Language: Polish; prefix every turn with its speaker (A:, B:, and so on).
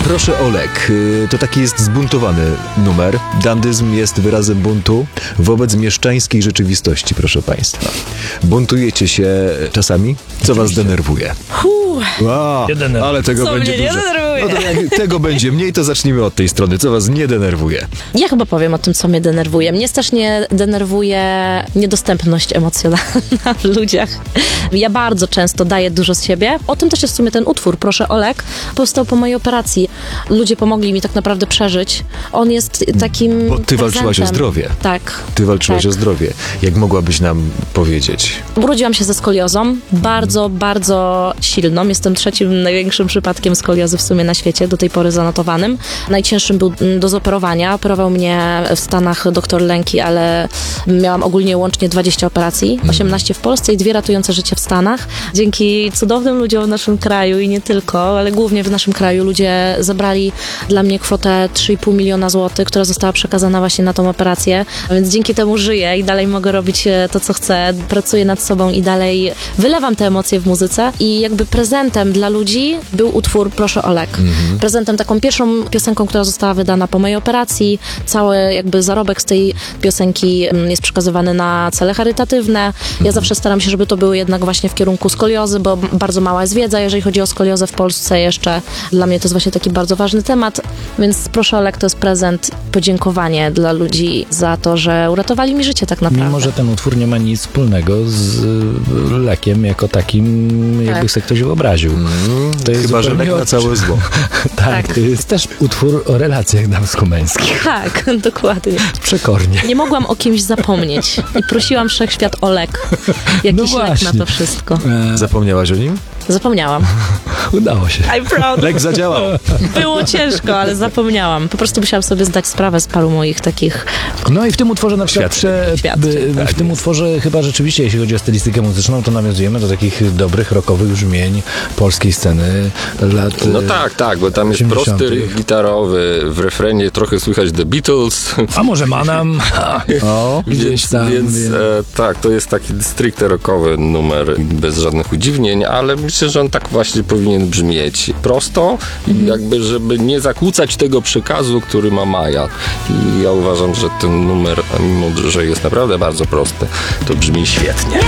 A: Proszę Olek, to taki jest zbuntowany numer. Dandyzm jest wyrazem buntu wobec mieszczańskiej rzeczywistości, proszę państwa. Buntujecie się czasami? Co was denerwuje? Wow, ale tego
B: Co
A: będzie
B: mnie nie
A: dużo.
B: denerwuje?
A: No to jak tego będzie mniej, to zacznijmy od tej strony. Co was nie denerwuje?
B: Ja chyba powiem o tym, co mnie denerwuje. Mnie strasznie denerwuje niedostępność emocjonalna w ludziach. Ja bardzo często daję dużo z siebie. O tym też jest w sumie ten utwór, Proszę Olek. Powstał po mojej operacji. Ludzie pomogli mi tak naprawdę przeżyć. On jest takim
A: Bo ty walczyłaś o
B: prezentem.
A: zdrowie.
B: Tak.
A: Ty walczyłaś
B: Tak.
A: o zdrowie. Jak mogłabyś nam powiedzieć?
B: Urodziłam się ze skoliozą, bardzo, bardzo silną. Jestem trzecim największym przypadkiem skoliozy w sumie na świecie, do tej pory zanotowanym. Najcięższym był do zoperowania. Operował mnie w Stanach doktor Lęki, ale miałam ogólnie łącznie 20 operacji, 18 w Polsce i 2 ratujące życie w Stanach. Dzięki cudownym ludziom w naszym kraju i nie tylko, ale głównie w naszym kraju ludzie zabrali dla mnie kwotę 3,5 miliona złotych, która została przekazana właśnie na tą operację, a więc dzięki temu żyję i dalej mogę robić to, co chcę, pracuję nad sobą i dalej wylewam te emocje w muzyce i jakby prezentem dla ludzi był utwór Proszę Olek. Prezentem, taką pierwszą piosenką, która została wydana po mojej operacji. Cały jakby zarobek z tej piosenki jest przekazywany na cele charytatywne. Ja zawsze staram się, żeby to było jednak właśnie w kierunku skoliozy, bo bardzo mała jest wiedza, jeżeli chodzi o skoliozę w Polsce jeszcze. Dla mnie to jest właśnie taki bardzo ważny temat, więc Proszę Olek to jest prezent, podziękowanie dla ludzi za to, że uratowali mi życie tak naprawdę.
C: Mimo, że ten utwór nie ma nic wspólnego z lekiem jako takim, jakby sobie ktoś wyobraził. To jest
A: Chyba, że lek na całe zło.
C: Tak, to jest też utwór o relacjach damsko-męskich.
B: Tak, dokładnie.
C: Przekornie.
B: Nie mogłam o kimś zapomnieć i prosiłam wszechświat o lek. Jakiś lek na
C: właśnie.
B: to wszystko.
A: Zapomniałaś o nim?
B: Zapomniałam.
C: Udało się.
B: I'm proud.
A: Lek zadziałał.
B: Było ciężko, ale zapomniałam. Po prostu musiałam sobie zdać sprawę z paru moich takich...
C: No i w tym utworze na przykład
B: Świadczy.
C: w tym utworze chyba rzeczywiście, jeśli chodzi o stylistykę muzyczną, to nawiązujemy do takich dobrych rockowych brzmień polskiej sceny lat
D: No tak, bo tam jest
C: 80.
D: prosty riff gitarowy, w refrenie trochę słychać The Beatles.
C: A może Manam? O, gdzieś tam.
D: Tak, to jest taki stricte rockowy numer, bez żadnych udziwnień, ale myślę, że on tak właśnie powinien brzmieć prosto, jakby żeby nie zakłócać tego przekazu, który ma Maja. I ja uważam, że ten numer, mimo że jest naprawdę bardzo prosty, to brzmi świetnie.